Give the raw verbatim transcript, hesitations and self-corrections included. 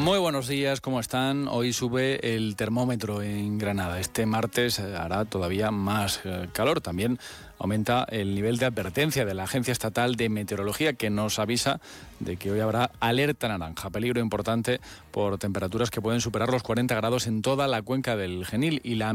Muy buenos días, ¿cómo están? Hoy sube el termómetro en Granada. Este martes hará todavía más calor. También aumenta el nivel de advertencia de la Agencia Estatal de Meteorología, que nos avisa de que hoy habrá alerta naranja, peligro importante por temperaturas que pueden superar los cuarenta grados en toda la cuenca del Genil. Y la